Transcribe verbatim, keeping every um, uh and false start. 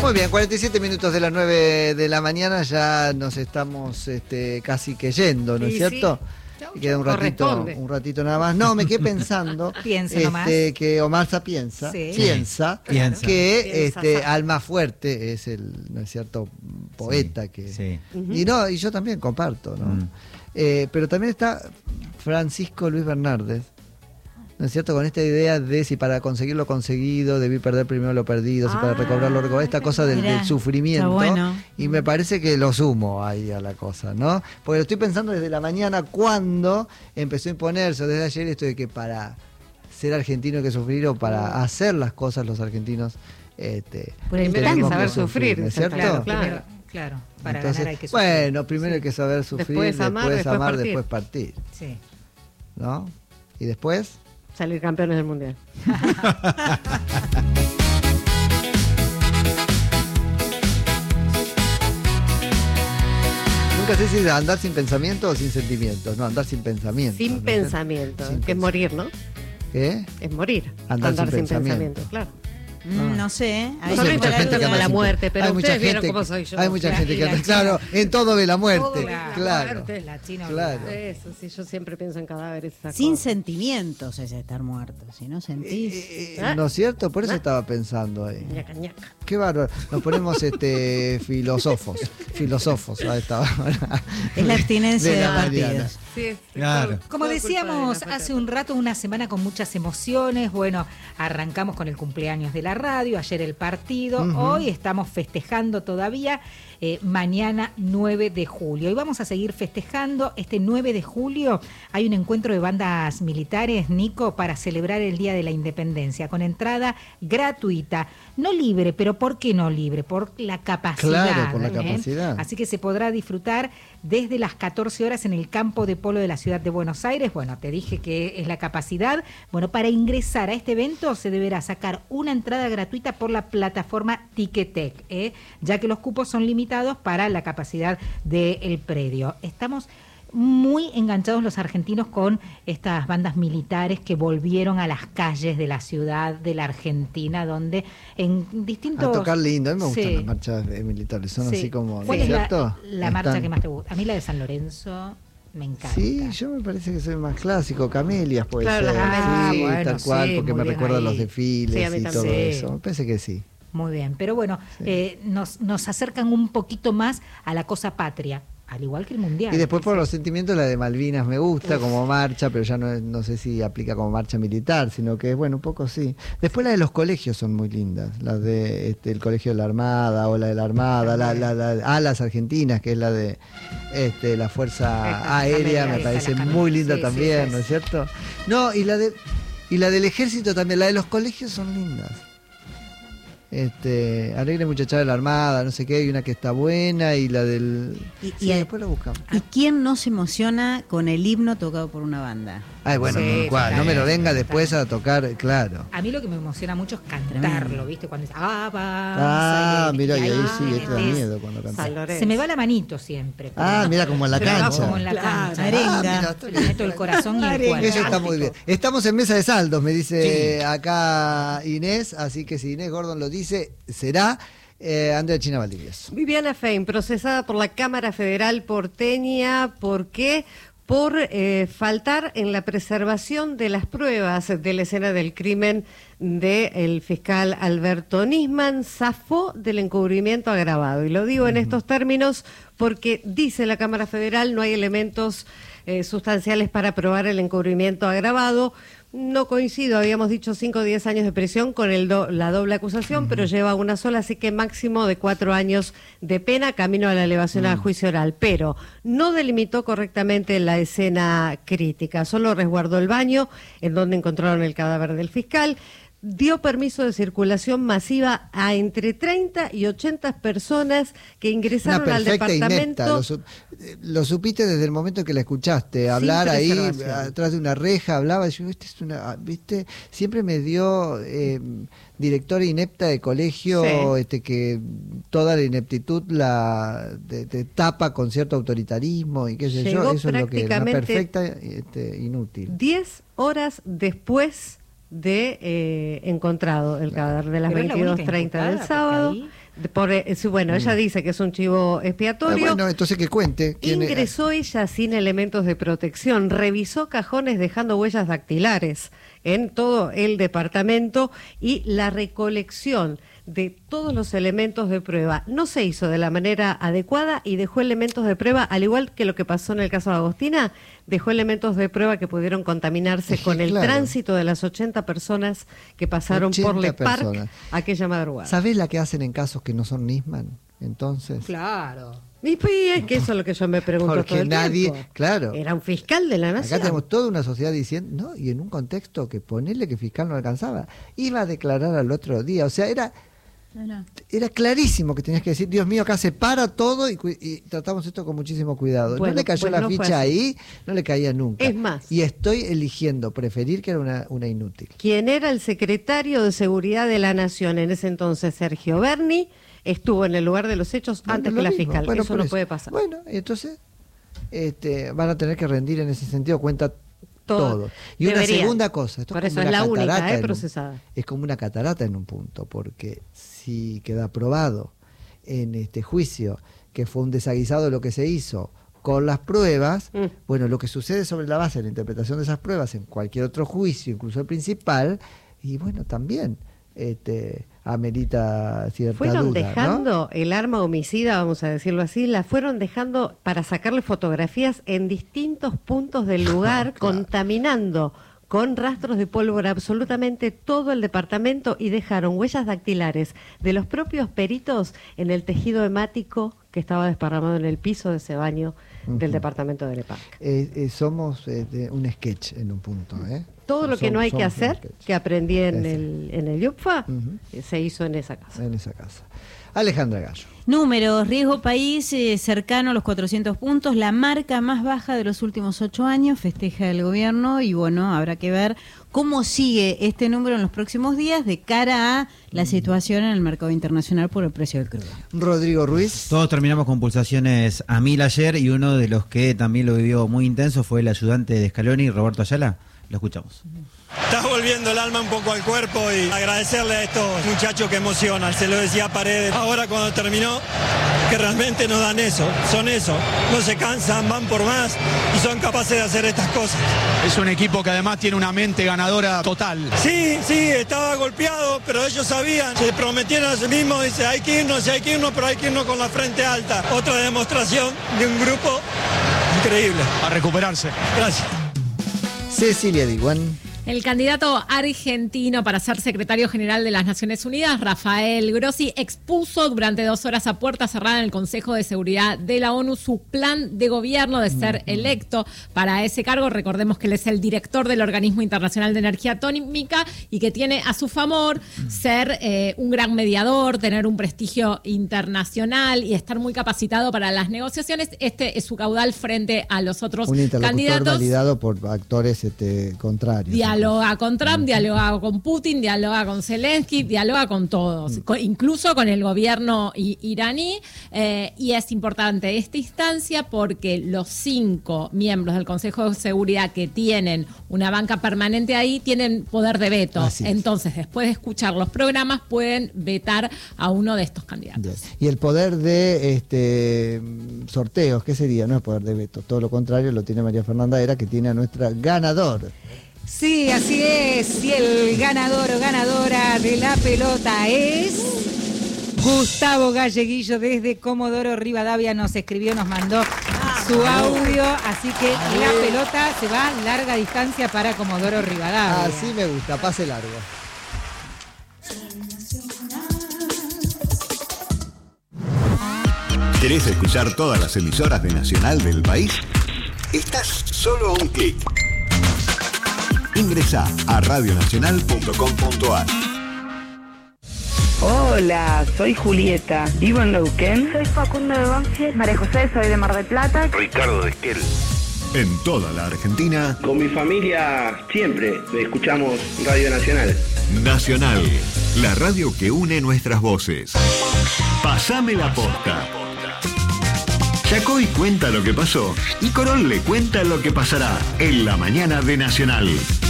Muy bien, cuarenta y siete minutos de las nueve de la mañana, ya nos estamos este, casi que yendo, ¿no es sí, cierto? Sí. Y queda un ratito, un ratito nada más. No, me quedé pensando Piensa este, nomás. que Omarza piensa, Sí. piensa, Piensa. que Piensa, este, sabe. Alma Fuerte es el, ¿no es cierto?, poeta Sí, que. sí. Y no, y yo también comparto, ¿no? Mm. Eh, pero también está Francisco Luis Bernárdez, ¿no es cierto? Con esta idea de si para conseguir lo conseguido debí perder primero lo perdido, si para Ah, recobrar lo recobrado, esta cosa del, mirá, del sufrimiento. está bueno. Y me parece que lo sumo ahí a la cosa, ¿no? Porque lo estoy pensando desde la mañana cuando empezó a imponerse, desde ayer, esto de que para ser argentino hay que sufrir, o para hacer las cosas los argentinos este, Por el Primero hay que tenemos saber que sufrir, ¿no es claro, cierto? claro. Primero, claro, para Entonces, ganar hay que sufrir. bueno, primero hay que saber sufrir, Después después amar, amar, después partir. después partir, Sí. ¿no? Y después... Salir campeones del mundial. Nunca sé si andar sin pensamiento o sin sentimientos. No, andar sin pensamiento. Sin ¿no? pensamiento, Sin que es pens- morir, ¿no? ¿Qué? Es morir. Andar sin pensamiento. claro. Mm, no sé. ¿eh? Ahí No sé, me mucha la gente que duda. como la anda sin- muerte, pero hay mucha ustedes vieron gente cómo que- soy yo. Hay mucha La- gente y que la anda, China. claro, en todo ve la muerte. Todo ve la claro. muerte, la China Claro. olvidada. Eso, sí, yo siempre pienso en cadáveres. esas Sin cosas. sentimientos es estar muerto. Si no sentís. Eh, ¿Ah? ¿No es cierto? Por eso ¿Ah? estaba pensando ahí. Ñaca, ñaca. Qué bárbaro. Nos ponemos este filósofos. Filósofos a esta hora. Es la abstinencia De de, la mañana. partidos. Sí, sí, Claro. todo- Como todo culpa decíamos de la hace un rato, una semana con muchas emociones. Bueno, arrancamos con el cumpleaños de la radio, ayer el partido, Ujú. hoy estamos festejando todavía, eh, mañana nueve de julio. Y vamos a seguir festejando. Este nueve de julio hay un encuentro de bandas militares, Nico, para celebrar el Día de la Independencia, con entrada gratuita. No libre, pero ¿por qué no libre? Por la capacidad. Claro, por la ¿eh? capacidad. Así que se podrá disfrutar desde las catorce horas en el campo de polo de la ciudad de Buenos Aires. Bueno, te dije que es la capacidad. Bueno, para ingresar a este evento se deberá sacar una entrada gratuita por la plataforma Ticketek, ¿eh? ya que los cupos son limitados para la capacidad del predio. Estamos muy enganchados los argentinos con estas bandas militares que volvieron a las calles de la ciudad de la Argentina, donde en distintos... A tocar lindo. A mí me gustan Sí. las marchas eh, militares. Son Sí. así como... ¿no ¿Cuál es es la, cierto? la marcha Están- que más te gusta? A mí la de San Lorenzo me encanta. Sí, yo me parece que soy más clásico. Camelias puede Claro, ser. las camelias. Sí, Ah, bueno, tal cual, sí, porque muy me bien recuerda a ahí. los desfiles Sí, a mí y todo también. eso. Me parece que sí. Muy bien, pero bueno, Sí. eh, nos, nos acercan un poquito más a la cosa patria, al igual que el mundial. Y después por los sentimientos la de Malvinas me gusta como marcha, pero ya no, es- no sé si aplica como marcha militar, sino que es, bueno, un poco sí. Después la de los colegios son muy lindas, las de este, el colegio de la Armada o la de la Armada, la, la, la Alas Argentinas, que es la de este, la Fuerza Esta, Aérea, la me esta, parece la muy linda sí, sí, también, sí. ¿no es cierto? No, y la de y la del ejército también, la de los colegios son lindas. Este, Alegre Muchachada de la Armada, no sé qué, hay una que está buena y la del... Y- sí, y- después la buscamos. ¿Y quién no se emociona con el himno tocado por una banda? Ay, bueno, Sí, cuál, no me lo totalmente, venga después a tocar, claro. A mí lo que me emociona mucho es cantarlo, Tremendo. ¿viste? Cuando dice, ah, Ah, mira, y ahí ahí sí, esto da es- miedo cuando canta. San Lorenzo. Se me va la manito siempre. Ah, pero- mira, como en la pero cancha. Como en la cancha. Ah, mira, está Le meto el corazón y el cuerpo. Eso está muy bien. Estamos en mesa de saldos, me dice Sí. acá Inés, así que si Inés Gordon lo dice, será eh, Andrea China Valdivieso. Viviana Fein, procesada por la Cámara Federal porteña. ¿Por qué? Por eh, faltar en la preservación de las pruebas de la escena del crimen del fiscal Alberto Nisman. Zafó del encubrimiento agravado. Y lo digo en estos términos porque dice la Cámara Federal no hay elementos eh, sustanciales para probar el encubrimiento agravado. No coincido, habíamos dicho cinco o diez años de prisión con el do- la doble acusación, pero lleva una sola, así que máximo de cuatro años de pena, camino a la elevación a juicio oral. Pero no delimitó correctamente la escena crítica, solo resguardó el baño en donde encontraron el cadáver del fiscal. Dio permiso de circulación masiva a entre treinta y ochenta personas que Una ingresaron al perfecta departamento. inepta. Lo, su- eh, lo supiste desde el momento que la escuchaste. Hablar ahí, preservación. atrás de una reja, hablaba. Y yo, este es una, ah, ¿viste? Siempre me dio eh, directora inepta de colegio, Sí. este que toda la ineptitud la te, te tapa con cierto autoritarismo y qué sé Llegó yo. Eso es lo que era, una prácticamente perfecta este, inútil. Diez horas después de eh, encontrado el cadáver de las Pero es la veintidós única treinta del imputada, sábado. porque ahí- Por, eh, bueno, mm. ella dice que es un chivo expiatorio. Ah, bueno, entonces que cuente. Ingresó es? ella sin elementos de protección, revisó cajones dejando huellas dactilares en todo el departamento y la recolección de todos los elementos de prueba no se hizo de la manera adecuada y dejó elementos de prueba, al igual que lo que pasó en el caso de Agostina, dejó elementos de prueba que pudieron contaminarse con el claro. tránsito de las ochenta personas que pasaron por Le Parc aquella madrugada. ¿Sabés la que hacen en casos que no son Nisman? Entonces. Claro. Y es que eso es lo que yo me pregunto Porque todo el nadie, tiempo. Claro. Era un fiscal de la nación. Acá tenemos toda una sociedad diciendo, no, y en un contexto que ponerle que el fiscal no alcanzaba, iba a declarar al otro día, o sea, era no, no. era clarísimo que tenías que decir, Dios mío, acá se para todo y, y tratamos esto con muchísimo cuidado. Bueno, no le cayó pues la no ficha ahí, no le caía nunca. Es más. Y estoy eligiendo preferir que era una, una inútil. Quien era el secretario de Seguridad de la Nación en ese entonces, Sergio Berni, estuvo en el lugar de los hechos bueno, antes que la mismo. fiscal. Bueno, eso no eso. puede pasar. Bueno, entonces este, van a tener que rendir en ese sentido cuenta todo. todo. Y Debería. una segunda cosa. Esto Por es eso es la única eh, procesada. Un, es como una catarata en un punto, porque si queda probado en este juicio que fue un desaguisado lo que se hizo con las pruebas, mm. bueno, lo que sucede sobre la base de la interpretación de esas pruebas en cualquier otro juicio, incluso el principal, y bueno, también... Este, amerita cierta fueron duda, dejando ¿no? el arma homicida, vamos a decirlo así, la fueron dejando para sacarle fotografías en distintos puntos del lugar, claro. contaminando con rastros de pólvora absolutamente todo el departamento y dejaron huellas dactilares de los propios peritos en el tejido hemático que estaba desparramado en el piso de ese baño uh-huh. del departamento de Le Parc. Eh, eh, somos eh, de un sketch en un punto, ¿eh? Todo lo que Som, no hay que hacer, que aprendí en el, en el YUPFA, uh-huh. se hizo en esa casa. En esa casa. Alejandra Gallo. Números, riesgo país eh, cercano a los cuatrocientos puntos, la marca más baja de los últimos ocho años, festeja el gobierno y bueno, habrá que ver cómo sigue este número en los próximos días de cara a la situación en el mercado internacional por el precio del crudo. Rodrigo Ruiz. Todos terminamos con pulsaciones a mil ayer y uno de los que también lo vivió muy intenso fue el ayudante de Scaloni, Roberto Ayala. Lo escuchamos. Está volviendo el alma un poco al cuerpo y agradecerle a estos muchachos que emocionan. Se lo decía a Paredes ahora cuando terminó, que realmente nos dan eso, son eso. No se cansan, van por más y son capaces de hacer estas cosas. Es un equipo que además tiene una mente ganadora total. Sí, sí, estaba golpeado, pero ellos sabían, se prometieron a sí mismos, dice, hay que irnos, hay que irnos, pero hay que irnos con la frente alta. Otra demostración de un grupo increíble. A recuperarse. Gracias. Cecilia Diguán. El candidato argentino para ser secretario general de las Naciones Unidas, Rafael Grossi, expuso durante dos horas a puerta cerrada en el Consejo de Seguridad de la ONU su plan de gobierno de ser electo para ese cargo. Recordemos que él es el director del Organismo Internacional de Energía Atómica y que tiene a su favor ser eh, un gran mediador, tener un prestigio internacional y estar muy capacitado para las negociaciones. Este es su caudal frente a los otros un interlocutor candidatos. Validado por actores este, contrarios. Dialoga con Trump, dialoga con Putin, dialoga con Zelensky, dialoga con todos, con, incluso con el gobierno i- iraní. Eh, y es importante esta instancia porque los cinco miembros del Consejo de Seguridad que tienen una banca permanente ahí tienen poder de veto. Entonces, después de escuchar los programas, pueden vetar a uno de estos candidatos. Bien. Y el poder de este sorteos, ¿qué sería? No es poder de veto, todo lo contrario lo tiene María Fernanda Era, que tiene a nuestra ganador. Sí, así es. Y el ganador o ganadora de la pelota es Gustavo Galleguillo desde Comodoro Rivadavia. Nos escribió, nos mandó su audio. Así que la pelota se va a larga distancia para Comodoro Rivadavia. Así me gusta, pase largo. ¿Querés escuchar todas las emisoras de Nacional del país? Estás solo a un clic. Ingresa a radio nacional punto com punto a r. Hola, soy Julieta, vivo en Neuquén. Soy Facundo de Banfield. María José, soy de Mar del Plata. Ricardo de Esquel. En toda la Argentina. Con mi familia siempre escuchamos Radio Nacional. Nacional, la radio que une nuestras voces. Pasame la posta. Yacoy cuenta lo que pasó y Corol le cuenta lo que pasará en la mañana de Nacional.